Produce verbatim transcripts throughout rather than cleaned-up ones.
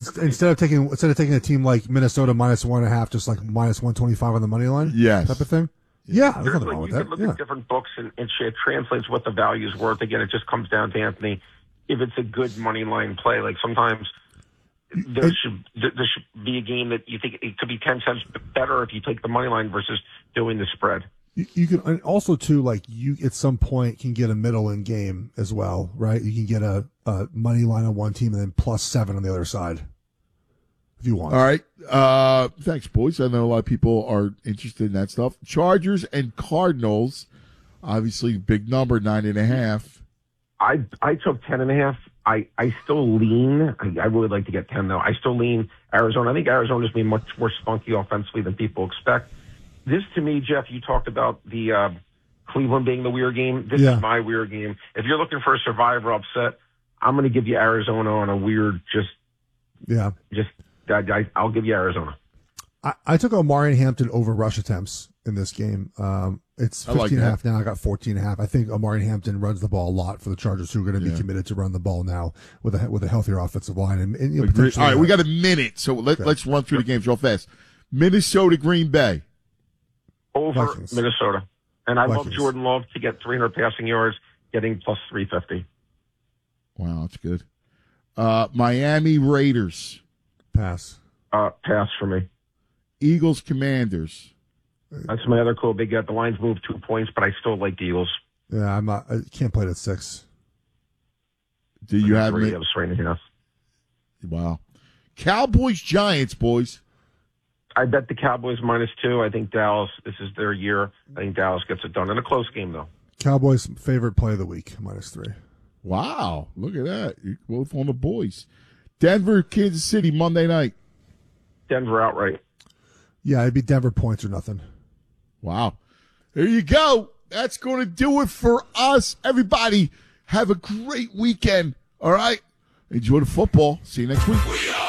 instead of taking instead of taking a team like Minnesota minus one and a half, just like minus one twenty five on the money line, yes, type of thing. Yeah, there's There's nothing like, wrong with you that. can look Yeah. at different books and, and shit translates what the value is worth. Again, it just comes down to Anthony. If it's a good money line play, like sometimes there it, should there should be a game that you think it could be ten cents better if you take the money line versus doing the spread. You, you can and also too like you at some point can get a middle in game as well, right? You can get a, a money line on one team and then plus seven on the other side if you want. All right. Uh, thanks, boys. I know a lot of people are interested in that stuff. Chargers and Cardinals, obviously big number, nine and a half. I I took ten and a half. I, I still lean. I, I really like to get ten though. I still lean Arizona. I think Arizona's been much more spunky offensively than people expect. This to me, Jeff, you talked about the uh, Cleveland being the weird game. This yeah. is my weird game. If you're looking for a survivor upset, I'm going to give you Arizona on a weird just. Yeah. Just I, I, I'll give you Arizona. I, I took Omari Hampton over rush attempts in this game. Um, it's fifteen like and a half now. I got fourteen and a half. I think Omari Hampton runs the ball a lot for the Chargers, who are going to be Yeah. committed to run the ball now with a with a healthier offensive line. And, and you know, All potentially, right, uh, we got a minute, so let, okay. let's run through the games real fast. Minnesota, Green Bay. Over Vikings. Minnesota. And I Vikings. love Jordan Love to get three hundred passing yards, getting plus three fifty. Wow, that's good. Uh, Miami Raiders. pass. Uh, pass for me. Eagles, Commanders. That's my other cool big get. The line's moved two points, but I still like the Eagles. Yeah, I'm not. I can't play it at six. Do you have three? it? I was three and a half. Wow. Cowboys, Giants, boys. I bet the Cowboys minus two. I think Dallas, this is their year. I think Dallas gets it done in a close game, though. Cowboys' favorite play of the week, minus three. Wow. Look at that. You're both on the boys. Denver, Kansas City, Monday night. Denver outright. Yeah, it'd be Denver points or nothing. Wow. There you go. That's going to do it for us. Everybody, have a great weekend. All right? Enjoy the football. See you next week.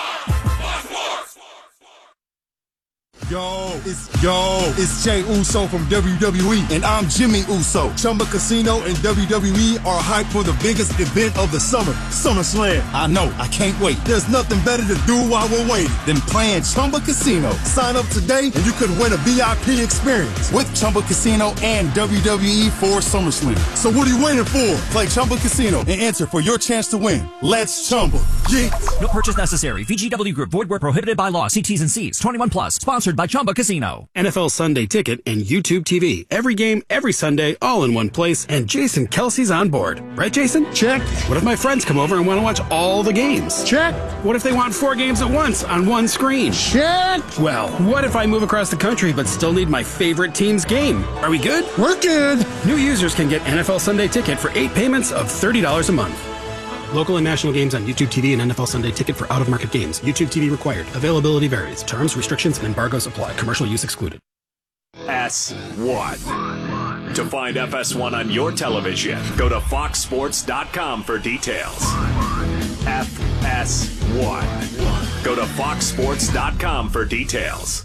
Yo, it's yo, it's Jay Uso from W W E, and I'm Jimmy Uso. Chumba Casino and W W E are hyped for the biggest event of the summer, SummerSlam. I know, I can't wait. There's nothing better to do while we're waiting than playing Chumba Casino. Sign up today, and you could win a V I P experience with Chumba Casino and W W E for SummerSlam. So what are you waiting for? Play Chumba Casino and enter for your chance to win. Let's Chumba. Yeah. No purchase necessary. V G W Group. Void where prohibited by law. See T's and C's. twenty-one plus. Sponsored by Chumba Casino. N F L Sunday Ticket and YouTube T V. Every game, every Sunday, all in one place. And Jason Kelsey's on board. Right, Jason? Check. What if my friends come over and want to watch all the games? Check. What if they want four games at once on one screen? Check. Well, what if I move across the country but still need my favorite team's game? Are we good? We're good. New users can get N F L Sunday Ticket for eight payments of thirty dollars a month. Local and national games on YouTube T V and N F L Sunday Ticket for out-of-market games. YouTube T V required. Availability varies. Terms, restrictions, and embargoes apply. Commercial use excluded. S one. To find F S one on your television, go to fox sports dot com for details. F S one. Go to fox sports dot com for details.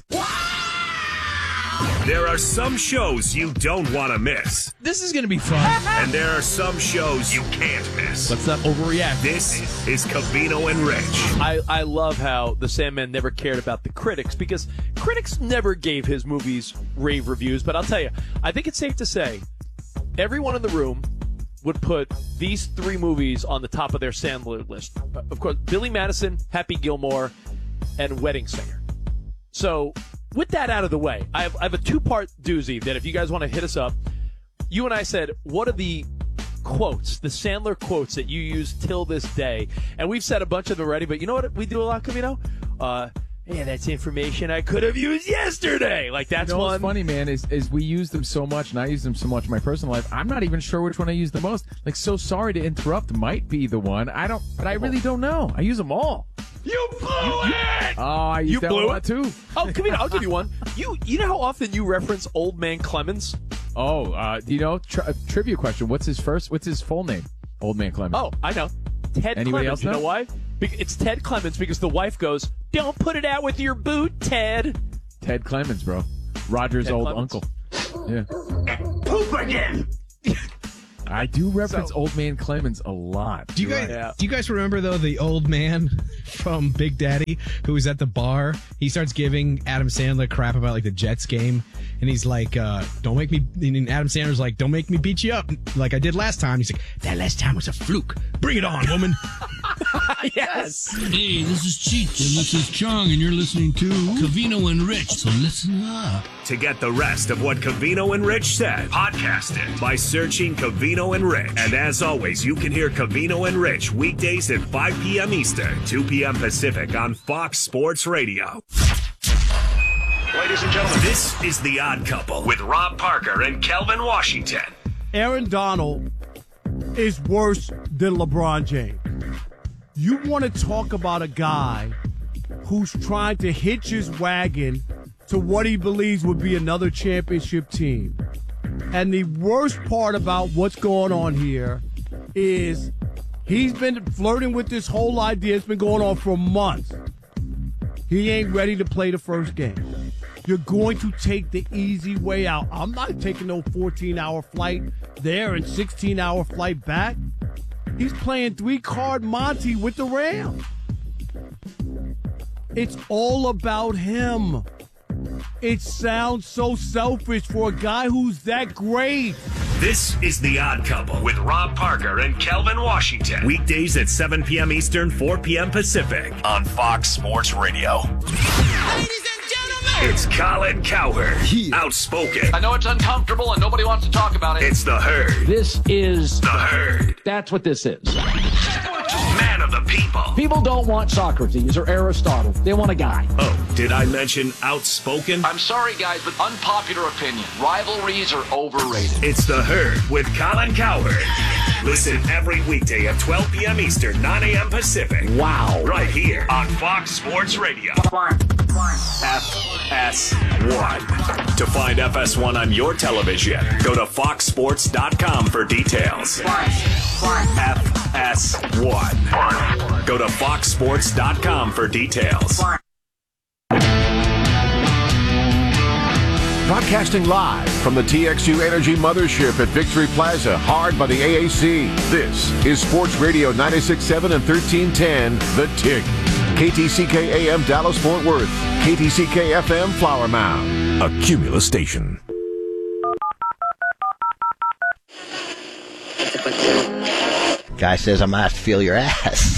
There are some shows you don't want to miss. This is going to be fun. And there are some shows you can't miss. Let's not overreact. This is Covino and Rich. I, I love how the Sandman never cared about the critics, because critics never gave his movies rave reviews. But I'll tell you, I think it's safe to say everyone in the room would put these three movies on the top of their Sandler list. Of course, Billy Madison, Happy Gilmore, and Wedding Singer. So with that out of the way, I have, I have a two-part doozy that if you guys want to hit us up, you and I said, what are the quotes, the Sandler quotes that you use till this day? And we've said a bunch of them already, but you know what we do a lot, Camino? Uh, yeah, that's information I could have used yesterday. Like, that's you know one. What's funny, man, is, is we use them so much, and I use them so much in my personal life, I'm not even sure which one I use the most. Like, so sorry to interrupt might be the one. I don't, but I really don't know. I use them all. You blew it! Oh, I use You that blew one it? too. Oh, Camino, I'll give you one. You you know how often you reference Old Man Clemens? Oh, uh, do you know, tri- trivia question, what's his first, what's his full name? Old Man Clemens. Oh, I know. Ted Anybody Clemens. else You know know? why? Be- It's Ted Clemens because the wife goes, "Don't put it out with your boot, Ted." Ted Clemens, bro. Roger's Ted old Clemens. uncle. Yeah. Poop again! I do reference So- Old Man Clemens a lot. Do you You're guys right. Yeah. do you guys remember though the old man from Big Daddy who was at the bar? He starts giving Adam Sandler crap about like the Jets game, and he's like, uh, "Don't make me." And Adam Sandler's like, "Don't make me beat you up like I did last time." He's like, "That last time was a fluke. Bring it on, woman." Yes. Hey, this is Cheech, and this is Chong, and you're listening to Covino and Rich, so listen up. To get the rest of what Covino and Rich said, podcast it by searching Covino and Rich. And as always, you can hear Covino and Rich weekdays at five p.m. Eastern, two p.m. Pacific on Fox Sports Radio. Ladies and gentlemen, this is The Odd Couple with Rob Parker and Kelvin Washington. Aaron Donald is worse than LeBron James. You want to talk about a guy who's trying to hitch his wagon to what he believes would be another championship team. And the worst part about what's going on here is he's been flirting with this whole idea. It's been going on for months. He ain't ready to play the first game. You're going to take the easy way out. I'm not taking no fourteen-hour flight there and sixteen-hour flight back. He's playing three-card Monty with the Rams. It's all about him. It sounds so selfish for a guy who's that great. This is The Odd Couple with Rob Parker and Kelvin Washington. Weekdays at seven p.m. Eastern, four p.m. Pacific on Fox Sports Radio. It's Colin Cowherd, outspoken. I know it's uncomfortable and nobody wants to talk about it. It's The Herd. This is The Herd. That's what this is. Man of the people. People don't want Socrates or Aristotle. They want a guy. Oh, did I mention outspoken? I'm sorry, guys, but unpopular opinion. Rivalries are overrated. It's The Herd with Colin Cowherd. Listen every weekday at twelve p.m. Eastern, nine a.m. Pacific. Wow. Right here on Fox Sports Radio. F S one. To find F S one on your television, go to fox sports dot com for details. F S one. Go to fox sports dot com for details. Broadcasting live from the T X U Energy Mothership at Victory Plaza, hard by the A A C. This is Sports Radio ninety-six point seven and thirteen ten, The Tick. K T C K A M Dallas Fort Worth. K T C K F M Flower Mound. A Cumulus station. Guy says I'm going to have to feel your ass.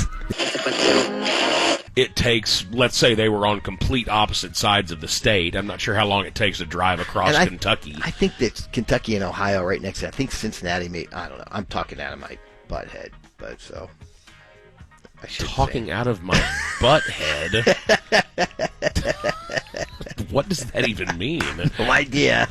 It takes, let's say they were on complete opposite sides of the state. I'm not sure how long it takes to drive across And I, Kentucky. I think that Kentucky and Ohio right next to it. I think Cincinnati may, I don't know. I'm talking out of my butt head, but so. I should Talking say. out of my butt head? What does that even mean? No idea.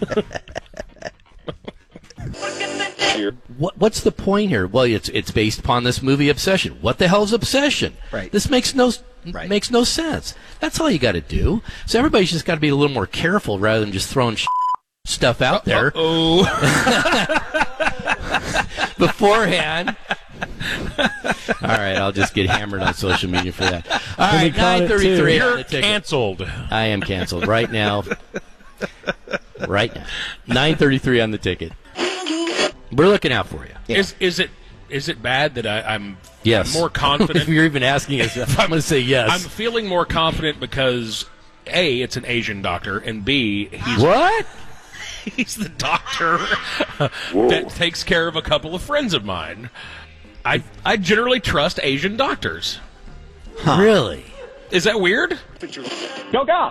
What, what's the point here? Well, it's it's based upon this movie Obsession. What the hell's Obsession? Right. This makes no right. makes no sense. That's all you got to do. So everybody's just got to be a little more careful rather than just throwing sh- stuff out there. Oh. Beforehand. All right, I'll just get hammered on social media for that. All right, nine thirty-three. You're canceled. I am canceled right now. Right now, nine thirty-three on the ticket. We're looking out for you. Yeah. Is is it is it bad that I, I'm, yes. I'm more confident? If you're even asking us, I'm going to say yes. I'm feeling more confident because A, it's an Asian doctor, and B, he's what? He's the doctor that takes care of a couple of friends of mine. I I generally trust Asian doctors. Huh. Really? Is that weird? Go Goss!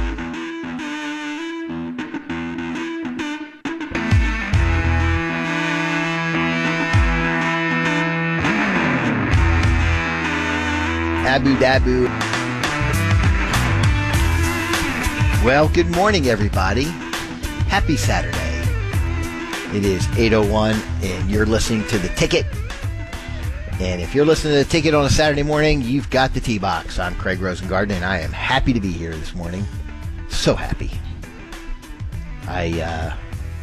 Abu Dabu. Well, good morning, everybody. Happy Saturday. It is eight oh one, and you're listening to The Ticket. And if you're listening to The Ticket on a Saturday morning, you've got the T-Box. I'm Craig Rosengarten, and I am happy to be here this morning. So happy. I uh,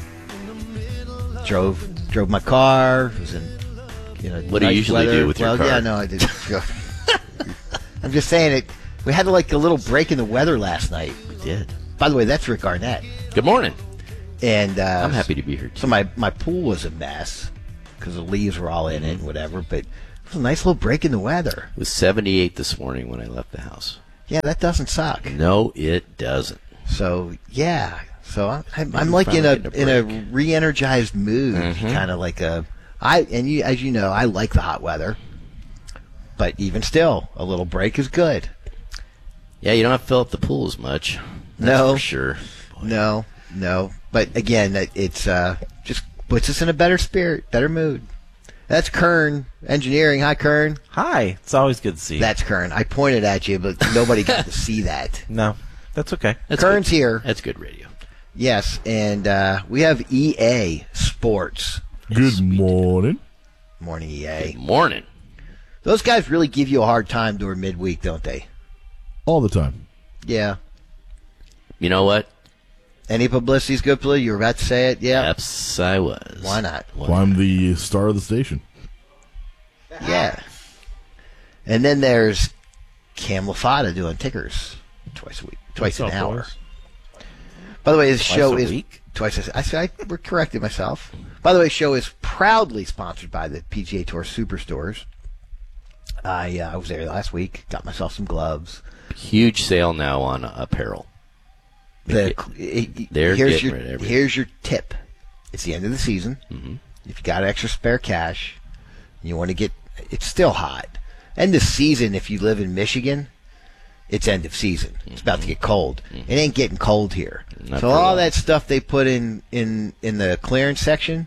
drove drove my car. Was in, you know, what do you nice usually weather. do with your well, car? Yeah, no, I didn't. I'm just saying it. We had like a little break in the weather last night. We did. By the way, that's Rick Arnett. Good morning. And uh, I'm happy to be here, too. So my, my pool was a mess. because the leaves were all in it and whatever. But it was a nice little break in the weather. It was seventy-eight this morning when I left the house. Yeah, that doesn't suck. No, it doesn't. So yeah, so I'm, I'm, I'm like in a, a in a re-energized mood, Mm-hmm. kind of like a I and you as you know I like the hot weather, but even still, a little break is good. Yeah, you don't have to fill up the pool as much. That's No, for sure. No, no. But again, it- it's uh, just puts us in a better spirit, better mood. That's Kern Engineering. Hi, Kern. Hi. It's always good to see you. That's Kern. I pointed at you, but nobody got to see that. No, that's okay. That's Kern's good. here. That's good radio. Yes, and uh, we have E A Sports. Good morning. Morning, E A. Good morning. Those guys really give you a hard time during midweek, don't they? All the time. Yeah. You know what? Any publicity's good for you. You were about to say it. Yeah. Yes, I was. Why not? Well, I'm the star of the station. Yeah. And then there's Cam LaFada doing tickers twice a week, twice What's an up, hour. boys? By the way, this Twice show a is week? twice. A, I said I corrected myself. By the way, show is proudly sponsored by the P G A Tour Superstores. I uh, I was there last week. Got myself some gloves. Huge sale now on uh, apparel. The, Get- they're here's getting your rid of everything. here's your tip. It's the end of the season. Mhm. If you got extra spare cash, you want to get. It's still hot. End of season. If you live in Michigan, it's end of season. It's about to get cold. It ain't getting cold here. Not so for all long. that stuff they put in in in the clearance section,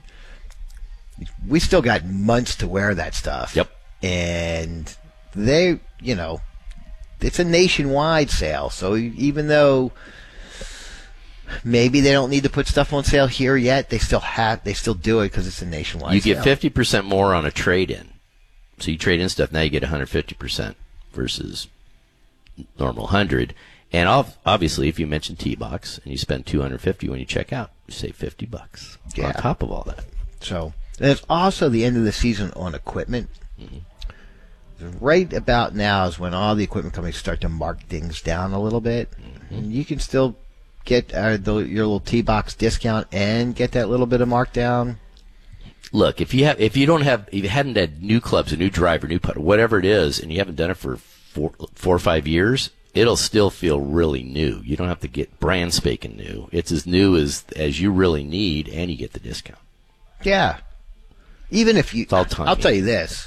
we still got months to wear that stuff. Yep. And they, you know, it's a nationwide sale. So even though maybe they don't need to put stuff on sale here yet, they still have they still do it because it's a nationwide You sale. get fifty percent more on a trade-in. So you trade in stuff, now you get one hundred fifty percent versus normal one hundred. And ov- obviously, if you mention T-Box and you spend two hundred fifty when you check out, you save fifty bucks Yeah. on top of all that. So and it's also the end of the season on equipment. Mm-hmm. Right about now is when all the equipment companies start to mark things down a little bit. Mm-hmm. And you can still get uh, the, your little T-Box discount and get that little bit of markdown. Look, if you have, if you don't have, if you hadn't had new clubs, a new driver, new putter, whatever it is, and you haven't done it for four, four or five years, it'll still feel really new. You don't have to get brand spanking new. It's as new as as you really need, and you get the discount. Yeah. Even if you, It's all timing. I'll tell you this.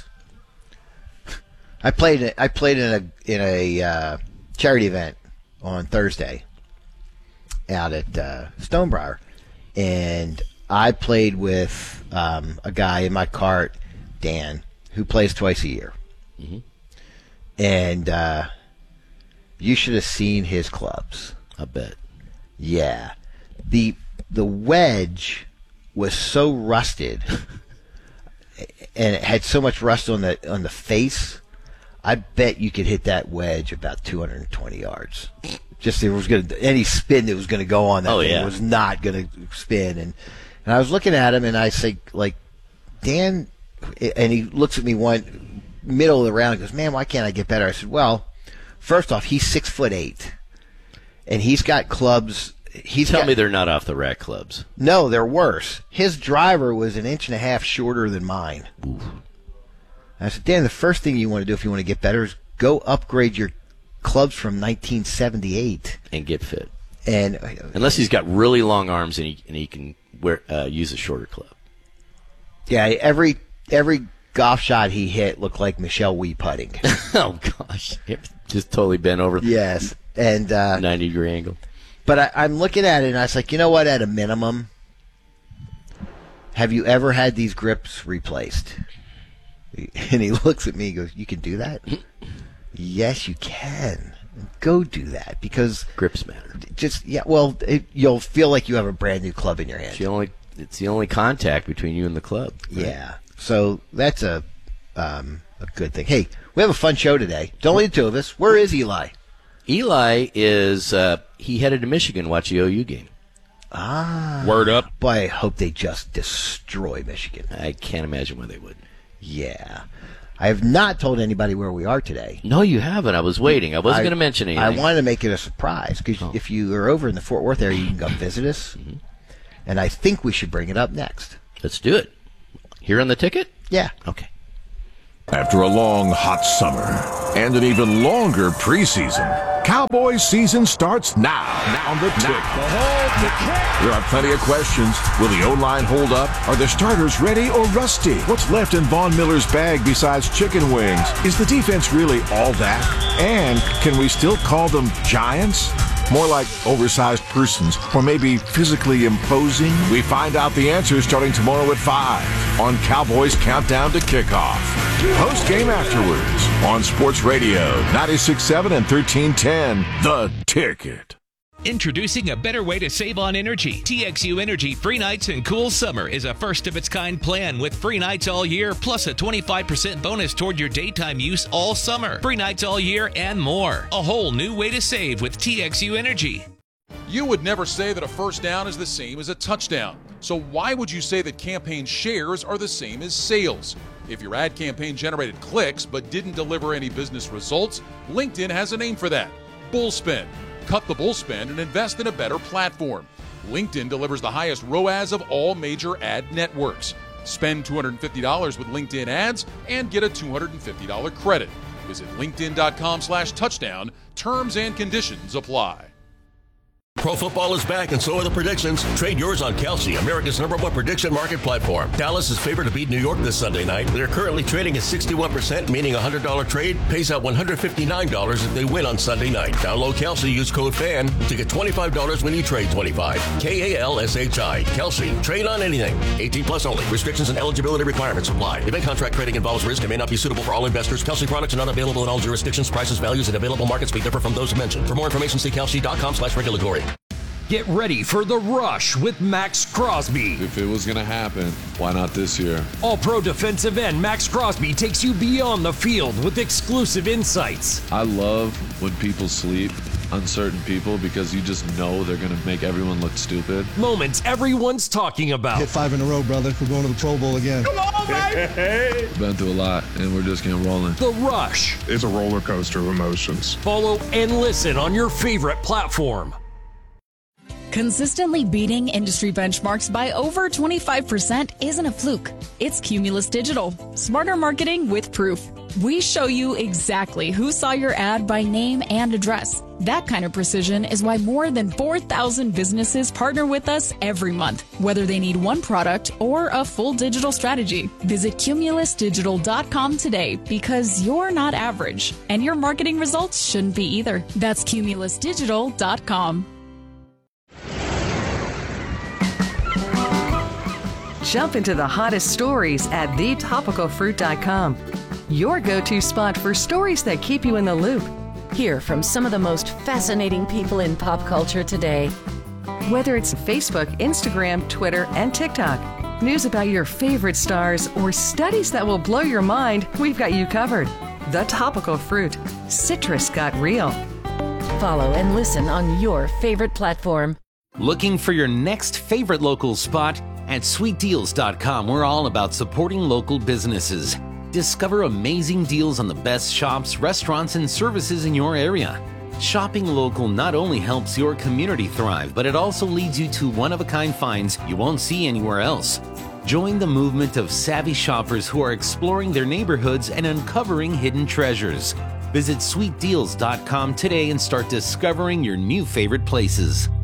I played. I played in a in a uh, charity event on Thursday out at uh, Stonebriar, and I played with um, a guy in my cart, Dan, who plays twice a year, Mhm. and uh, you should have seen his clubs. I bet. Yeah, the the wedge was so rusted, and it had so much rust on the on the face. I bet you could hit that wedge about two hundred twenty yards. Just there was going to any spin that was going to go on that Oh, thing yeah. was not going to spin. And and I was looking at him, and I say, like, Dan, and he looks at me one middle of the round and goes, man, why can't I get better? I said, well, first off, he's six foot eight, and he's got clubs. He's Tell got, me they're not off the rack clubs. no, they're worse. His driver was an inch and a half shorter than mine. I said, Dan, the first thing you want to do if you want to get better is go upgrade your clubs from nineteen seventy-eight. And get fit. And Unless he's got really long arms and he and he can wear uh, use a shorter club. yeah, every every golf shot he hit looked like Michelle Wee putting. Oh gosh, just totally bent over. Yes, and uh, ninety degree angle. But I, I'm looking at it, and I was like, you know what? At a minimum, have you ever had these grips replaced? And he looks at me and goes, you can do that? Yes, you can. Go do that, because grips matter. Just yeah, well, it, you'll feel like you have a brand new club in your hand. It's the only it's the only contact between you and the club. right? Yeah, so that's a um, a good thing. Hey, we have a fun show today. It's only the two of us. Where is Eli? Eli is uh, he headed to Michigan to watch the O U game. Ah, Word up. Boy, I hope they just destroy Michigan. I can't imagine why they would. Yeah. I have not told anybody where we are today. No, you haven't. I was waiting. I wasn't going to mention anything. I wanted to make it a surprise, because Oh. if you are over in the Fort Worth area, you can come visit us. Mm-hmm. And I think we should bring it up next. Let's do it. Here on the ticket? Yeah. Okay. After a long, hot summer and an even longer preseason, Cowboys season starts now. Now on the tick. The hold, the kick. There are plenty of questions. Will the O-line hold up? Are the starters ready or rusty? What's left in Von Miller's bag besides chicken wings? Is the defense really all that? And can we still call them giants? More like oversized persons, or maybe physically imposing? We find out the answers starting tomorrow at five on Cowboys Countdown to Kickoff. Post-game afterwards on Sports Radio ninety-six point seven and thirteen ten, The Ticket. Introducing a better way to save on energy. T X U Energy Free Nights and Cool Summer is a first-of-its-kind plan with free nights all year, plus a twenty-five percent bonus toward your daytime use all summer. Free nights all year and more. A whole new way to save with T X U Energy. You would never say that a first down is the same as a touchdown. So why would you say that campaign shares are the same as sales? If your ad campaign generated clicks but didn't deliver any business results, LinkedIn has a name for that: Bullspin. Cut the bull spend and invest in a better platform. LinkedIn delivers the highest R O A S of all major ad networks. Spend two hundred fifty dollars with LinkedIn ads and get a two hundred fifty dollars credit. Visit linkedin.com slash touchdown. Terms and conditions apply. Pro football is back, and so are the predictions. Trade yours on Kalshi, America's number one prediction market platform. Dallas is favored to beat New York this Sunday night. They're currently trading at sixty-one percent, meaning a one hundred dollars trade pays out one hundred fifty-nine dollars if they win on Sunday night. Download Kalshi, use code FAN to get twenty-five dollars when you trade twenty-five. K A L S H I. Kalshi. Trade on anything. eighteen plus only. Restrictions and eligibility requirements apply. Event contract trading involves risk and may not be suitable for all investors. Kalshi products are not available in all jurisdictions. Prices, values, and available markets may differ from those mentioned. For more information, see kalshi.com slash regulatory. Get ready for The Rush with Max Crosby. If it was going to happen, why not this year? All-pro defensive end Max Crosby takes you beyond the field with exclusive insights. I love when people sleep on certain people because you just know they're going to make everyone look stupid. Moments everyone's talking about. Hit five in a row, brother. We're going to the Pro Bowl again. Come on, baby! Been through a lot, and we're just getting rolling. The Rush. It's a roller coaster of emotions. Follow and listen on your favorite platform. Consistently beating industry benchmarks by over twenty-five percent isn't a fluke. It's Cumulus Digital. Smarter marketing with proof. We show you exactly who saw your ad by name and address. That kind of precision is why more than four thousand businesses partner with us every month, whether they need one product or a full digital strategy. Visit cumulus digital dot com today because you're not average, and your marketing results shouldn't be either. That's cumulus digital dot com. Jump into the hottest stories at the topical fruit dot com. Your go-to spot for stories that keep you in the loop. Hear from some of the most fascinating people in pop culture today. Whether it's Facebook, Instagram, Twitter, and TikTok, news about your favorite stars, or studies that will blow your mind, we've got you covered. The Topical Fruit. Citrus got real. Follow and listen on your favorite platform. Looking for your next favorite local spot? At sweet deals dot com, we're all about supporting local businesses. Discover amazing deals on the best shops, restaurants, and services in your area. Shopping local not only helps your community thrive, but it also leads you to one-of-a-kind finds you won't see anywhere else. Join the movement of savvy shoppers who are exploring their neighborhoods and uncovering hidden treasures. Visit sweet deals dot com today and start discovering your new favorite places.